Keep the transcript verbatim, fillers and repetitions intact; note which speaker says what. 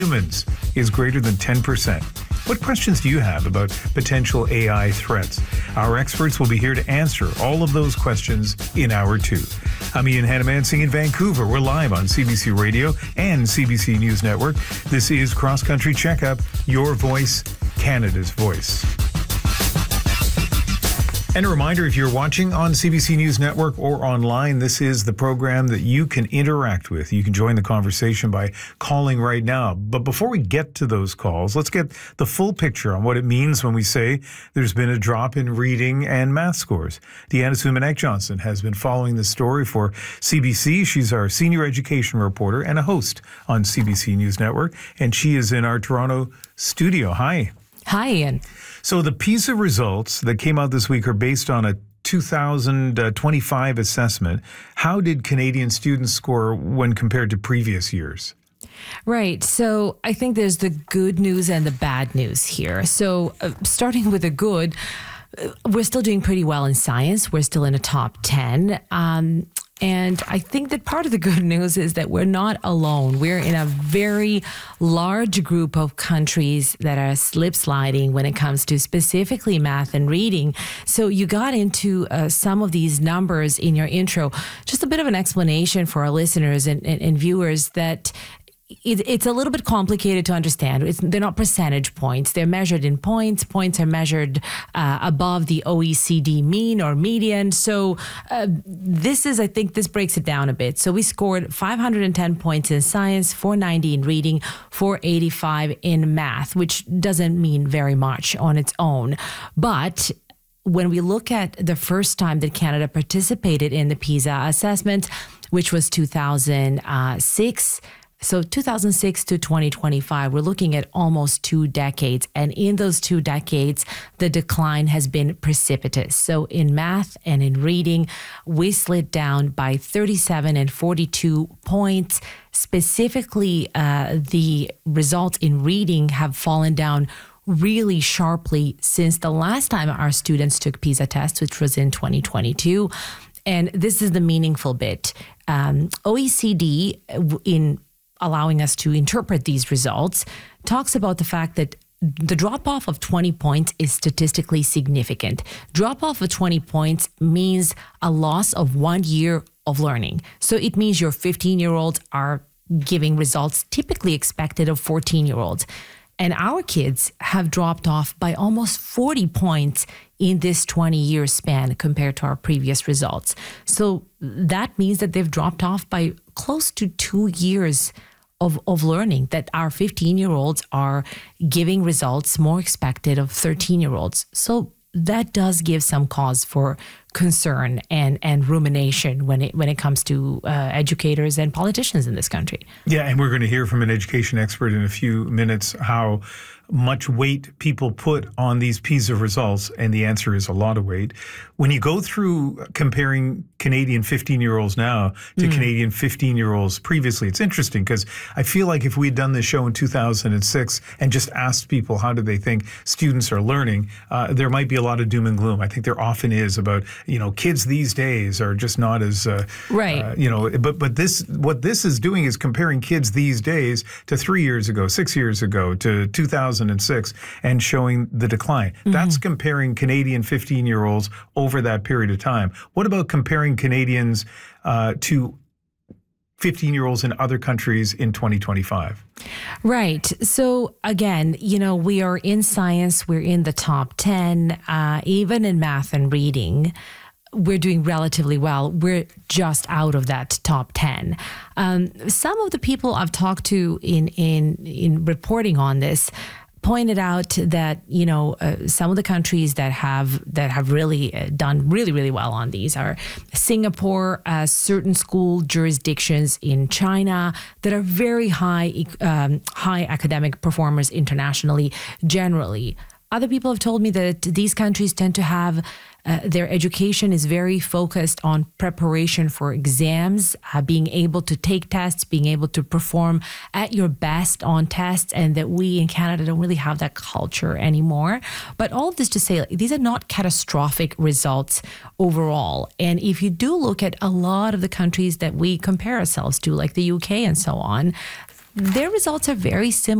Speaker 1: humans is greater than ten percent. What questions do you have about potential A I threats? Our experts will be here to answer all of those questions in hour two. I'm Ian Hannamansing in Vancouver. We're live on C B C Radio and C B C News Network. This is Cross Country Checkup, your voice, Canada's voice. And a reminder, if you're watching on C B C News Network or online, this is the program that you can interact with. You can join the conversation by calling right now. But before we get to those calls, let's get the full picture on what it means when we say there's been a drop in reading and math scores. Deanna Sumanek-Johnson has been following this story for C B C. She's our senior education reporter and a host on C B C News Network, and she is in our Toronto studio. Hi.
Speaker 2: Hi, Ian.
Speaker 1: So the PISA results that came out this week are based on a two thousand twenty-five assessment. How did Canadian students score when compared to previous years?
Speaker 2: Right. So I think there's the good news and the bad news here. So uh, starting with the good, uh, we're still doing pretty well in science. We're still in the top ten. Um, And I think that part of the good news is that we're not alone. We're in a very large group of countries that are slip sliding when it comes to specifically math and reading. So you got into uh, some of these numbers in your intro. Just a bit of an explanation for our listeners and, and, and viewers that It, it's a little bit complicated to understand. It's, they're not percentage points. They're measured in points. Points are measured uh, above the O E C D mean or median. So uh, this is, I think this breaks it down a bit. So we scored five hundred ten points in science, four ninety in reading, four eighty-five in math, which doesn't mean very much on its own. But when we look at the first time that Canada participated in the PISA assessment, which was two thousand six, so two thousand six to twenty twenty-five, we're looking at almost two decades. And in those two decades, the decline has been precipitous. So in math and in reading, we slid down by thirty-seven and forty-two points. Specifically, uh, the results in reading have fallen down really sharply since the last time our students took PISA tests, which was in twenty twenty-two. And this is the meaningful bit. Um, O E C D, in allowing us to interpret these results, talks about the fact that the drop-off of twenty points is statistically significant. Drop-off of twenty points means a loss of one year of learning. So it means your fifteen-year-olds are giving results typically expected of fourteen-year-olds. And our kids have dropped off by almost forty points in this twenty-year span compared to our previous results. So that means that they've dropped off by close to two years Of, of learning, that our fifteen-year-olds are giving results more expected of thirteen-year-olds. So that does give some cause for concern and, and rumination when it when it comes to uh, educators and politicians in this country.
Speaker 1: Yeah, and we're going to hear from an education expert in a few minutes how much weight people put on these PISA results, and the answer is a lot of weight. When you go through comparing Canadian fifteen-year-olds now to mm. Canadian fifteen-year-olds previously, it's interesting because I feel like if we had done this show in two thousand six and just asked people how do they think students are learning, uh, there might be a lot of doom and gloom. I think there often is about, you know, kids these days are just not as, uh,
Speaker 2: right.
Speaker 1: Uh, you know, but but this what this is doing is comparing kids these days to three years ago, six years ago, to two thousand six, and showing the decline. Mm-hmm. That's comparing Canadian fifteen-year-olds over that period of time. What about comparing Canadians uh, to fifteen-year-olds in other countries in twenty twenty-five?
Speaker 2: Right. So again, you know, we are in science, we're in the top ten, uh, even in math and reading. We're doing relatively well. We're just out of that top ten. Um, some of the people I've talked to in in in reporting on this pointed out that, you know, uh, some of the countries that have that have really uh, done really, really well on these are Singapore, uh, certain school jurisdictions in China that are very high, um, high academic performers internationally, generally. Other people have told me that these countries tend to have Uh, their education is very focused on preparation for exams, uh, being able to take tests, being able to perform at your best on tests, and that we in Canada don't really have that culture anymore. But all of this to say, like, these are not catastrophic results overall. And if you do look at a lot of the countries that we compare ourselves to, like the U K and so on, their results are very similar.